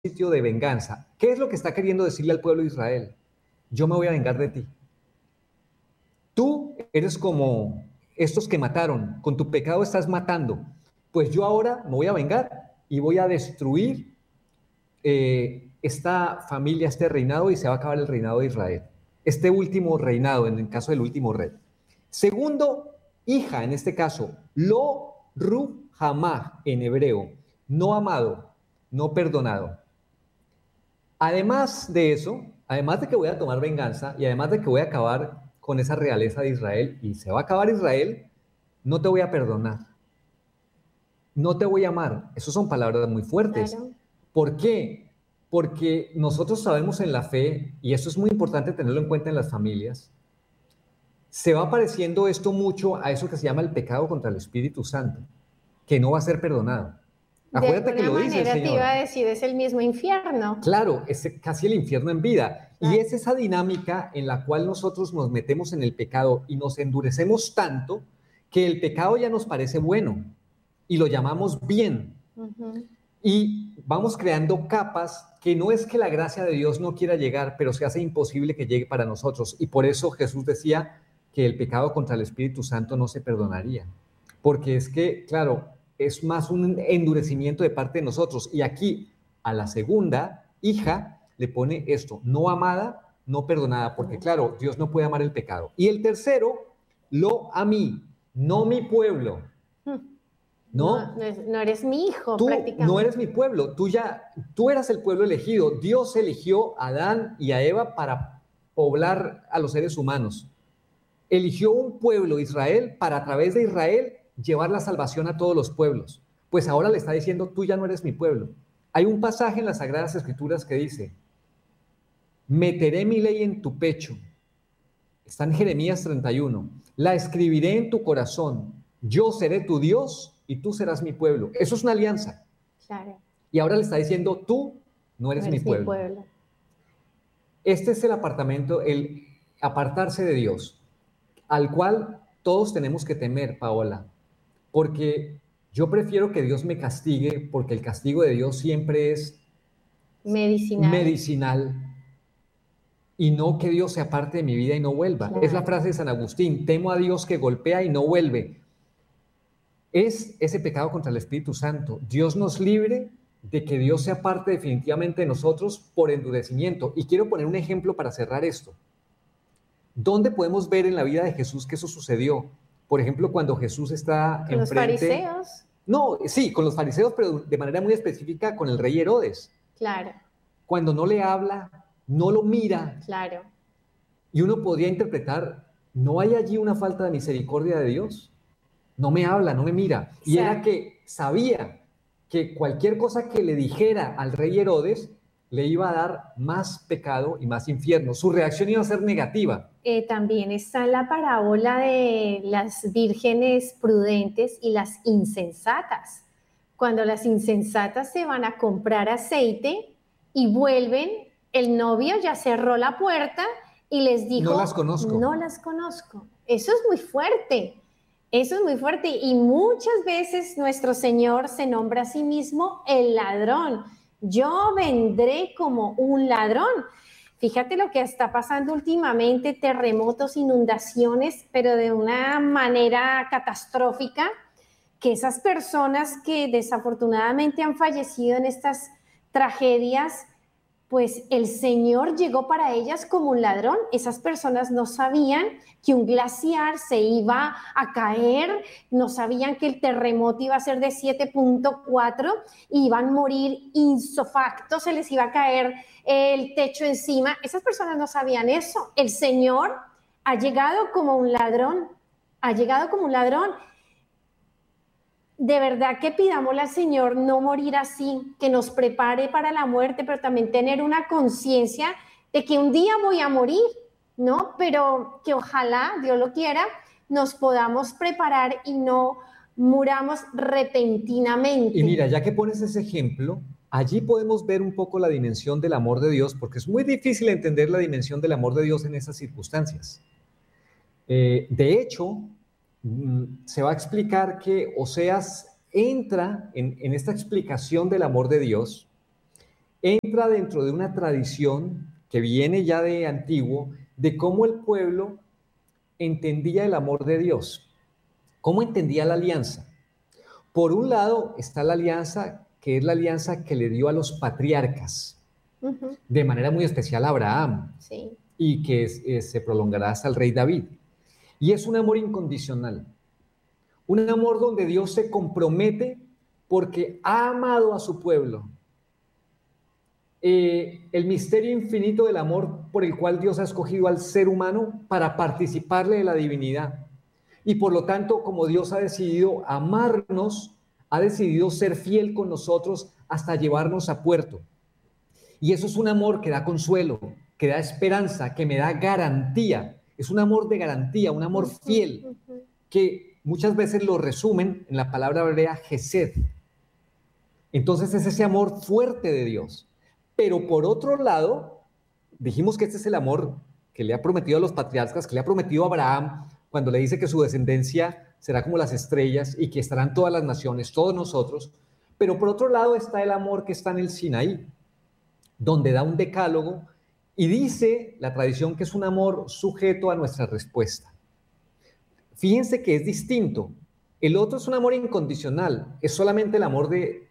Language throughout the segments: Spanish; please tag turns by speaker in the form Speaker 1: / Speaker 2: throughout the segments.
Speaker 1: sitio de venganza. ¿Qué es lo que está queriendo decirle al pueblo de Israel? Yo me voy a vengar de ti. Tú eres como estos que mataron, con tu pecado estás matando. Pues yo ahora me voy a vengar y voy a destruir esta familia, este reinado, y se va a acabar el reinado de Israel. Este último reinado, en el caso del último rey. Segundo, hija, en este caso, lo ruhamah en hebreo, no amado, no perdonado. Además de eso, además de que voy a tomar venganza y además de que voy a acabar con esa realeza de Israel y se va a acabar Israel, no te voy a perdonar, no te voy a amar. Esas son palabras muy fuertes.
Speaker 2: Claro.
Speaker 1: ¿Por qué? Porque nosotros sabemos en la fe, y eso es muy importante tenerlo en cuenta en las familias, se va pareciendo esto mucho a eso que se llama el pecado contra el Espíritu Santo, que no va a ser perdonado. Acuérdate que lo dice el
Speaker 2: De alguna manera te
Speaker 1: Señor.
Speaker 2: iba a decir, es el mismo infierno.
Speaker 1: Claro, es casi el infierno en vida.
Speaker 2: Claro.
Speaker 1: Y es esa dinámica en la cual nosotros nos metemos en el pecado y nos endurecemos tanto que el pecado ya nos parece bueno y lo llamamos bien. Y vamos creando capas que no es que la gracia de Dios no quiera llegar, pero se hace imposible que llegue para nosotros. Y por eso Jesús decía que el pecado contra el Espíritu Santo no se perdonaría. Porque es que, claro, es más un endurecimiento de parte de nosotros. Y aquí, a la segunda hija, le pone esto, no amada, no perdonada, porque claro, Dios no puede amar el pecado. Y el tercero, lo a mí, no mi pueblo.
Speaker 2: No eres mi hijo,
Speaker 1: tú
Speaker 2: prácticamente.
Speaker 1: no eres mi pueblo, tú eras el pueblo elegido. Dios eligió a Adán y a Eva para poblar a los seres humanos. Eligió un pueblo, Israel, para a través de Israel llevar la salvación a todos los pueblos. Pues ahora le está diciendo, tú ya no eres mi pueblo. Hay un pasaje en las Sagradas Escrituras que dice, meteré mi ley en tu pecho. Está en Jeremías 31. La escribiré en tu corazón. Yo seré tu Dios y tú serás mi pueblo. Eso es una alianza.
Speaker 2: Claro.
Speaker 1: Y ahora le está diciendo, tú no eres, mi pueblo. Este es el apartarse de Dios, al cual todos tenemos que temer, Paola, porque yo prefiero que Dios me castigue, porque el castigo de Dios siempre es medicinal, y no que Dios se aparte de mi vida y no vuelva. Claro. Es la frase de San Agustín, temo a Dios que golpea y no vuelve. Es ese pecado contra el Espíritu Santo. Dios nos libre de que Dios se aparte definitivamente de nosotros por endurecimiento. Y quiero poner un ejemplo para cerrar esto. ¿Dónde podemos ver en la vida de Jesús que eso sucedió? Por ejemplo, cuando Jesús está
Speaker 2: ¿Con los fariseos?
Speaker 1: No, sí, con los fariseos, pero de manera muy específica con el rey Herodes.
Speaker 2: Claro.
Speaker 1: Cuando no le habla, no lo mira.
Speaker 2: Claro.
Speaker 1: Y uno podría interpretar, ¿no hay allí una falta de misericordia de Dios? No me habla, no me mira. Y era que sabía que cualquier cosa que le dijera al rey Herodes le iba a dar más pecado y más infierno. Su reacción iba a ser negativa.
Speaker 2: También está la parábola de las vírgenes prudentes y las insensatas. Cuando las insensatas se van a comprar aceite y vuelven, el novio ya cerró la puerta y les dijo,
Speaker 1: no las conozco.
Speaker 2: No las conozco. Eso es muy fuerte. Eso es muy fuerte y muchas veces nuestro Señor se nombra a sí mismo el ladrón. Yo vendré como un ladrón. Fíjate lo que está pasando últimamente, terremotos, inundaciones, pero de una manera catastrófica, que esas personas que desafortunadamente han fallecido en estas tragedias, pues el Señor llegó para ellas como un ladrón. Esas personas no sabían que un glaciar se iba a caer, no sabían que el terremoto iba a ser de 7.4 y iban a morir insofacto, se les iba a caer el techo encima. Esas personas no sabían eso. El Señor ha llegado como un ladrón, ha llegado como un ladrón. De verdad que pidámosle al Señor no morir así, que nos prepare para la muerte, pero también tener una conciencia de que un día voy a morir, ¿no? Pero que ojalá, Dios lo quiera, nos podamos preparar y no muramos repentinamente.
Speaker 1: Y mira, ya que pones ese ejemplo, allí podemos ver un poco la dimensión del amor de Dios, porque es muy difícil entender la dimensión del amor de Dios en esas circunstancias. De hecho, se va a explicar que Oseas entra en esta explicación del amor de Dios entra dentro de una tradición que viene ya de antiguo, de cómo el pueblo entendía el amor de Dios, cómo entendía la alianza. Por un lado está la alianza, que es la alianza que le dio a los patriarcas, de manera muy especial a Abraham,
Speaker 2: Sí.
Speaker 1: y que se prolongará hasta el rey David. Y es un amor incondicional, un amor donde Dios se compromete porque ha amado a su pueblo. El misterio infinito del amor por el cual Dios ha escogido al ser humano para participarle de la divinidad. Y por lo tanto, como Dios ha decidido amarnos, ha decidido ser fiel con nosotros hasta llevarnos a puerto. Y eso es un amor que da consuelo, que da esperanza, que me da garantía. Es un amor de garantía, un amor fiel, que muchas veces lo resumen en la palabra hebrea Gesed. Entonces es ese amor fuerte de Dios. Pero por otro lado, dijimos que este es el amor que le ha prometido a los patriarcas, que le ha prometido a Abraham, cuando le dice que su descendencia será como las estrellas y que estarán todas las naciones, todos nosotros. Pero por otro lado está el amor que está en el Sinaí, donde da un decálogo y dice la tradición que es un amor sujeto a nuestra respuesta. Fíjense que es distinto. El otro es un amor incondicional, es solamente el amor de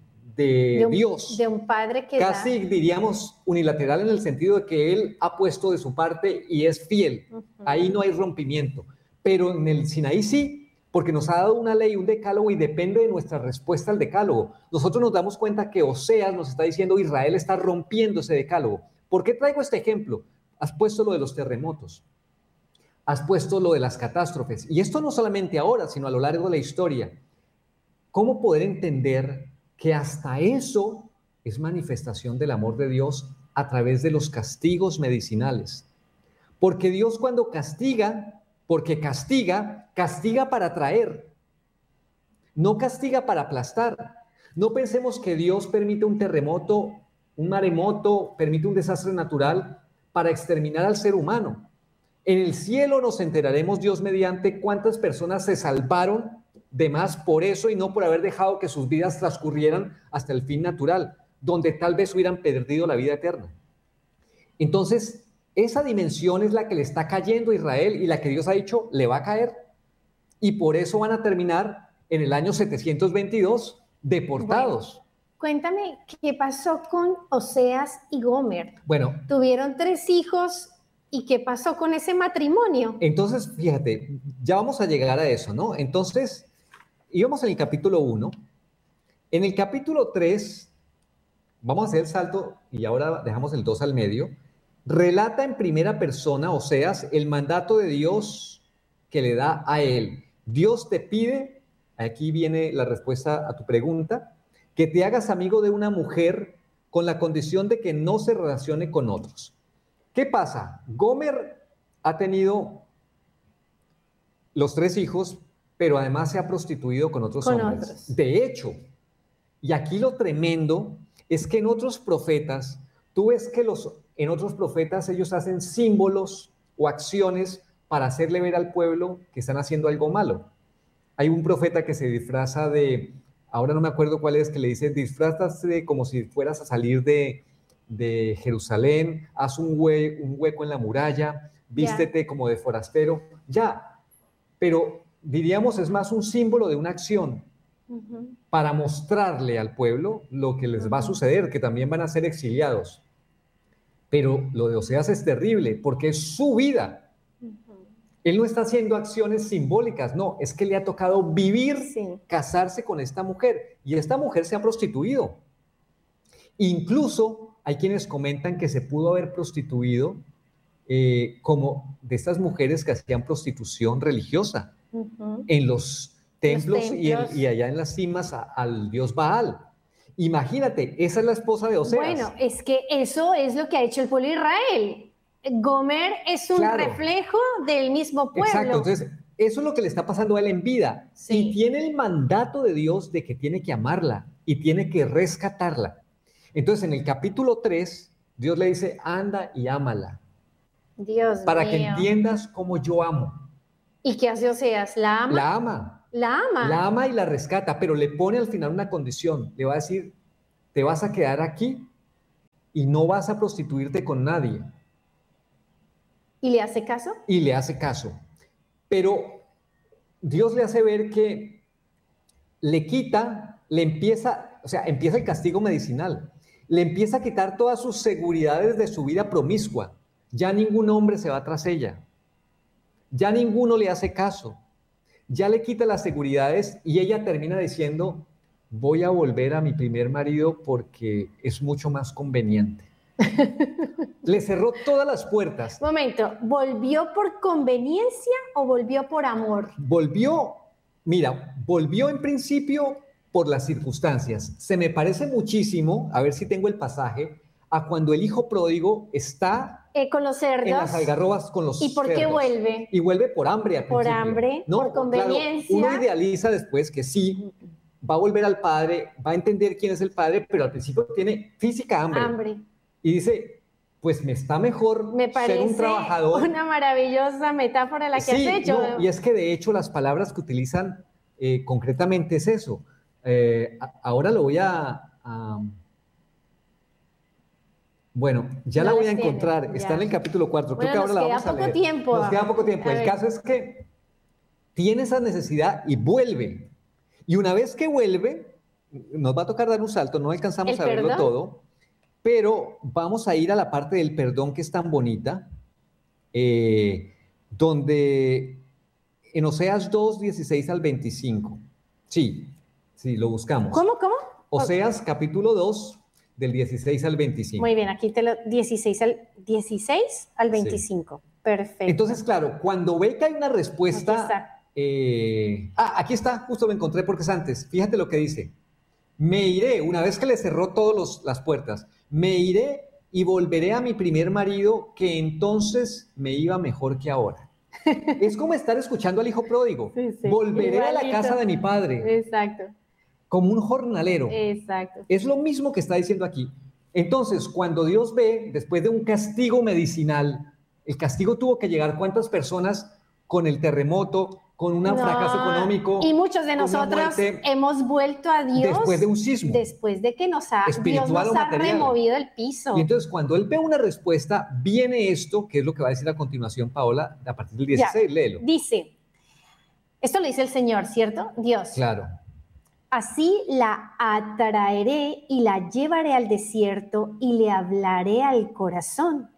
Speaker 1: Dios.
Speaker 2: De un padre que
Speaker 1: casi diríamos unilateral en el sentido de que Él ha puesto de su parte y es fiel. Ahí no hay rompimiento. Pero en el Sinaí sí, porque nos ha dado una ley, un decálogo, y depende de nuestra respuesta al decálogo. Nosotros nos damos cuenta que Oseas nos está diciendo Israel está rompiendo ese decálogo. ¿Por qué traigo este ejemplo? Has puesto lo de los terremotos, has puesto lo de las catástrofes, y esto no solamente ahora, sino a lo largo de la historia. ¿Cómo poder entender que hasta eso es manifestación del amor de Dios a través de los castigos medicinales? Porque Dios cuando castiga, porque castiga, castiga para traer, no castiga para aplastar. No pensemos que Dios permite un terremoto, un maremoto, permite un desastre natural para exterminar al ser humano. En el cielo nos enteraremos, Dios mediante, cuántas personas se salvaron de más por eso y no por haber dejado que sus vidas transcurrieran hasta el fin natural, donde tal vez hubieran perdido la vida eterna. Entonces, esa dimensión es la que le está cayendo a Israel y la que Dios ha dicho le va a caer. Y por eso van a terminar en el año 722 deportados.
Speaker 2: Bueno, cuéntame, ¿qué pasó con Oseas y Gomer?
Speaker 1: Bueno,
Speaker 2: tuvieron 3 hijos. ¿Y qué pasó con ese matrimonio?
Speaker 1: Entonces, fíjate, ya vamos a llegar a eso, ¿no? Entonces, íbamos en el capítulo 1. En el capítulo 3, vamos a hacer el salto y ahora dejamos el 2 al medio. Relata en primera persona, Oseas, el mandato de Dios que le da a él. Dios te pide, aquí viene la respuesta a tu pregunta, que te hagas amigo de una mujer con la condición de que no se relacione con otros. ¿Qué pasa? Gomer ha tenido los 3 hijos, pero además se ha prostituido con otros hombres. De hecho, y aquí lo tremendo es que en otros profetas, tú ves que en otros profetas ellos hacen símbolos o acciones para hacerle ver al pueblo que están haciendo algo malo. Hay un profeta que se disfraza ahora no me acuerdo cuál es, que le dice, disfrázate como si fueras a salir de Jerusalén, haz un hueco en la muralla, vístete como de forastero, pero diríamos es más un símbolo de una acción para mostrarle al pueblo lo que les va a suceder, que también van a ser exiliados. Pero lo de Oseas es terrible porque es su vida. Él no está haciendo acciones simbólicas, no, es que le ha tocado vivir, casarse con esta mujer, y esta mujer se ha prostituido. Incluso hay quienes comentan que se pudo haber prostituido como de estas mujeres que hacían prostitución religiosa en los templos, y allá en las cimas al dios Baal. Imagínate, esa es la esposa de Oseas.
Speaker 2: Bueno, es que eso es lo que ha hecho el pueblo de Israel. Gomer es un reflejo del mismo pueblo.
Speaker 1: Exacto, entonces eso es lo que le está pasando a él en vida. Y tiene el mandato de Dios de que tiene que amarla y tiene que rescatarla. Entonces, en el capítulo 3, Dios le dice, anda y ámala.
Speaker 2: Dios
Speaker 1: para
Speaker 2: mío.
Speaker 1: Que entiendas cómo yo amo.
Speaker 2: ¿Y qué hace Oseas? ¿La ama?
Speaker 1: La ama.
Speaker 2: La ama.
Speaker 1: La ama y la rescata, pero le pone al final una condición. Le va a decir, te vas a quedar aquí y no vas a prostituirte con nadie.
Speaker 2: ¿Y le hace caso?
Speaker 1: Y le hace caso. Pero Dios le hace ver que empieza el castigo medicinal. Le empieza a quitar todas sus seguridades de su vida promiscua. Ya ningún hombre se va tras ella. Ya ninguno le hace caso. Ya le quita las seguridades y ella termina diciendo, voy a volver a mi primer marido porque es mucho más conveniente. Le cerró todas las puertas.
Speaker 2: Momento, ¿volvió por conveniencia o volvió por amor?
Speaker 1: Volvió en principio por las circunstancias. Se me parece muchísimo, a ver si tengo el pasaje, a cuando el hijo pródigo está
Speaker 2: con los cerdos.
Speaker 1: En las algarrobas con los cerdos.
Speaker 2: ¿Y por qué vuelve?
Speaker 1: Y vuelve por hambre al principio.
Speaker 2: Por hambre,
Speaker 1: no,
Speaker 2: por conveniencia.
Speaker 1: Claro, uno idealiza después que sí, va a volver al padre, va a entender quién es el padre, pero al principio tiene física hambre. Y dice, pues me está mejor ser un trabajador.
Speaker 2: Una maravillosa metáfora la que has hecho.
Speaker 1: No, y es que de hecho las palabras que utilizan concretamente es eso. Ahora lo voy bueno, ya la voy a encontrar, está en el capítulo 4, creo que ahora la vamos a leer. Nos queda poco tiempo. El caso es que tiene esa necesidad y vuelve. Y una vez que vuelve, nos va a tocar dar un salto, no alcanzamos a verlo todo, pero vamos a ir a la parte del perdón que es tan bonita, donde en Oseas 2, 16 al 25. Sí, lo buscamos.
Speaker 2: ¿Cómo?
Speaker 1: Oseas capítulo 2, del 16 al 25.
Speaker 2: Muy bien, aquí te lo 16 al 25. Sí. Perfecto.
Speaker 1: Entonces, claro, cuando ve que hay una respuesta... Aquí está, justo lo encontré porque es antes. Fíjate lo que dice. Me iré, una vez que le cerró todas las puertas, me iré y volveré a mi primer marido, que entonces me iba mejor que ahora. Es como estar escuchando al hijo pródigo. Sí, volveré igualito a la casa de mi padre.
Speaker 2: Exacto.
Speaker 1: Como un jornalero.
Speaker 2: Exacto.
Speaker 1: Es lo mismo que está diciendo aquí. Entonces, cuando Dios ve, después de un castigo medicinal, el castigo tuvo que llegar, ¿cuántas personas con el terremoto, con un fracaso económico?
Speaker 2: Y muchos de nosotros hemos vuelto a Dios
Speaker 1: después de un sismo.
Speaker 2: Después de que Dios nos ha removido el piso.
Speaker 1: Y entonces, cuando Él ve una respuesta, viene esto, que es lo que va a decir a continuación Paola, a partir del 16, léelo.
Speaker 2: Dice, esto lo dice el Señor, ¿cierto? Dios.
Speaker 1: Claro.
Speaker 2: Así la atraeré y la llevaré al desierto y le hablaré al corazón.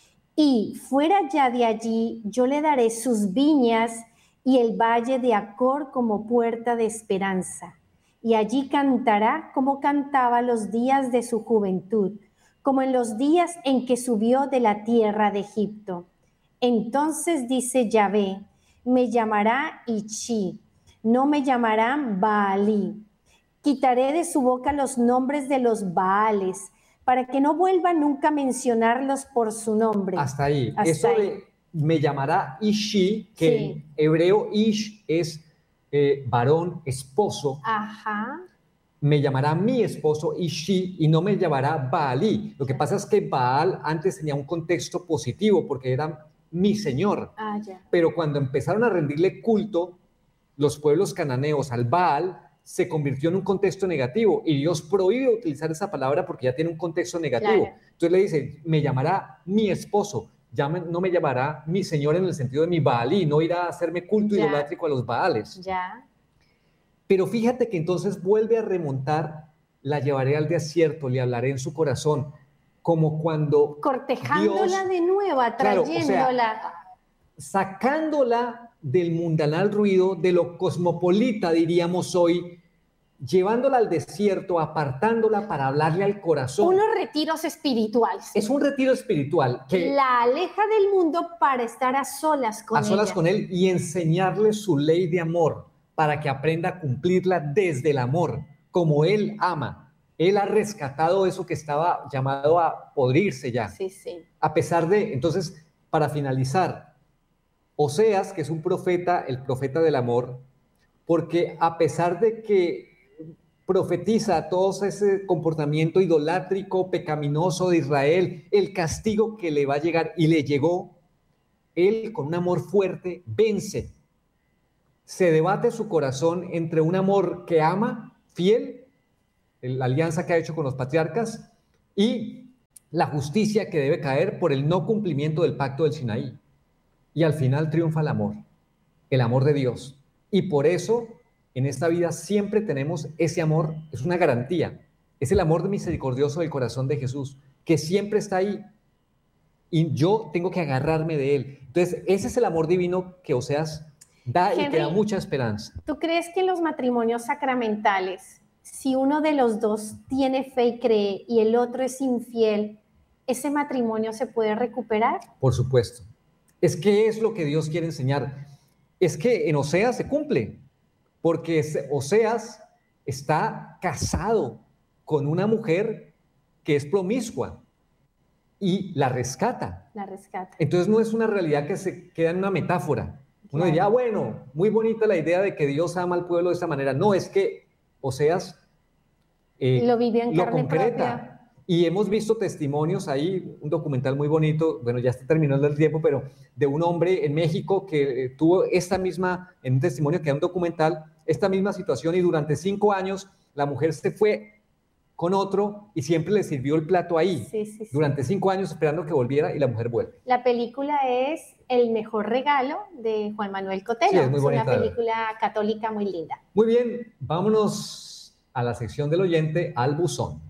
Speaker 2: Y fuera ya de allí, yo le daré sus viñas y el valle de Acor como puerta de esperanza. Y allí cantará como cantaba los días de su juventud, como en los días en que subió de la tierra de Egipto. Entonces dice Yahvé, me llamará Ichi, no me llamarán Baalí. Quitaré de su boca los nombres de los Baales, para que no vuelva nunca a mencionarlos por su nombre.
Speaker 1: Hasta ahí. Eso de me llamará Ishi, que en hebreo Ish es varón, esposo.
Speaker 2: Ajá.
Speaker 1: Me llamará mi esposo Ishi y no me llamará Baalí. Lo que pasa es que Baal antes tenía un contexto positivo porque era mi señor. Pero cuando empezaron a rendirle culto los pueblos cananeos al Baal, se convirtió en un contexto negativo y Dios prohíbe utilizar esa palabra porque ya tiene un contexto negativo. Claro. Entonces le dice, me llamará mi esposo, no me llamará mi señor en el sentido de mi Baalí, no irá a hacerme culto idolátrico a los Baales. Pero fíjate que entonces vuelve a remontar, la llevaré al desierto, le hablaré en su corazón, como cuando
Speaker 2: cortejándola Dios, de nuevo, atrayéndola.
Speaker 1: Claro, sacándola del mundanal ruido, de lo cosmopolita, diríamos hoy, llevándola al desierto, apartándola para hablarle al corazón.
Speaker 2: Unos retiros espirituales.
Speaker 1: Es un retiro espiritual que
Speaker 2: la aleja del mundo para estar a solas con ella.
Speaker 1: A solas con él y enseñarle su ley de amor para que aprenda a cumplirla desde el amor, como él ama. Él ha rescatado eso que estaba llamado a podrirse ya.
Speaker 2: Sí, sí.
Speaker 1: A pesar de, entonces, para finalizar, Oseas, que es un profeta, el profeta del amor, porque a pesar de que profetiza todo ese comportamiento idolátrico, pecaminoso de Israel, el castigo que le va a llegar y le llegó, él con un amor fuerte vence. Se debate su corazón entre un amor que ama, fiel, la alianza que ha hecho con los patriarcas, y la justicia que debe caer por el no cumplimiento del pacto del Sinaí. Y al final triunfa el amor de Dios. Y por eso en esta vida siempre tenemos ese amor, es una garantía, es el amor misericordioso del corazón de Jesús, que siempre está ahí. Y yo tengo que agarrarme de él. Entonces, ese es el amor divino que Oseas da y que da mucha esperanza.
Speaker 2: ¿Tú crees que en los matrimonios sacramentales, si uno de los dos tiene fe y cree y el otro es infiel, ese matrimonio se puede recuperar?
Speaker 1: Por supuesto. Es que es lo que Dios quiere enseñar. Es que en Oseas se cumple, porque Oseas está casado con una mujer que es promiscua y la rescata.
Speaker 2: La rescata.
Speaker 1: Entonces no es una realidad que se queda en una metáfora. Uno diría, bueno, muy bonita la idea de que Dios ama al pueblo de esta manera. No, es que Oseas
Speaker 2: lo vive en carne
Speaker 1: concreta.
Speaker 2: propia.
Speaker 1: Y hemos visto testimonios ahí, un documental muy bonito, bueno, ya está terminando el tiempo, pero de un hombre en México que tuvo esta misma, en un testimonio que era un documental, esta misma situación, y durante 5 años la mujer se fue con otro y siempre le sirvió el plato ahí.
Speaker 2: Sí.
Speaker 1: Durante 5 años esperando que volviera y la mujer vuelve.
Speaker 2: La película es El mejor regalo de Juan Manuel Cotelo.
Speaker 1: Sí, es muy bonita.
Speaker 2: Una película católica muy linda.
Speaker 1: Muy bien, vámonos a la sección del oyente, al buzón.